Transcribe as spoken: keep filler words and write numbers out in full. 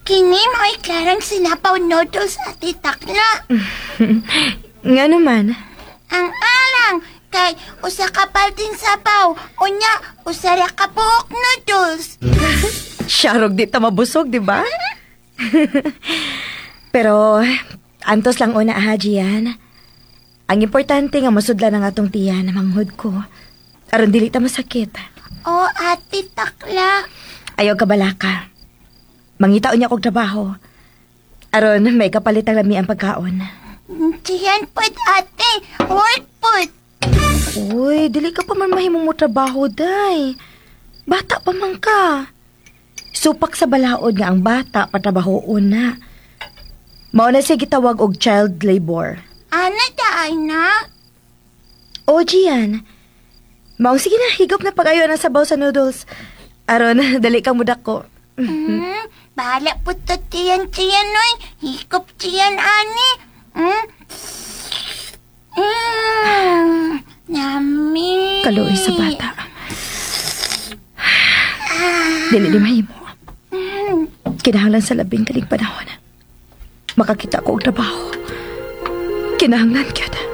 Kini mo'y klarang sinapaw noodles at itakla. Nga naman. Ang alang, kay usa ka palting sabaw, unya, usa ra ka buok noodles. Siyarog di ta mabusog, di ba? Pero, antos lang una ha, Gian. Ang importante nga masudlan ang atong tiyan na manghod ko. Aron dili ta masakit. O, ate takla. Ayaw ka balaka. Mangitaon niya kong trabaho. Aron, may kapalit ang lami ang pagkaon. Diyan pod, ate. Work pod. Uy, dili ka pa man mahimong mo trabaho, day. Bata pa man ka. Supak sa balaod nga ang bata patrabahoon na. Mao na siya gitawag og child labor. Ana daay na? O, Gian. Maong sige na, higop na pag-ayo ng sabaw sa noodles. Aron, dali kang mudak ko. Hmm, bahala po to tiyan-tiyan, noy. Hikop tiyan, ani. Hmm? Hmm, nami. Kaluoy sa bata. Dili di mahimo. Kinahanglan sa labing kaling panahon. Makakita ko og trabaho. Kinahanglan kyud.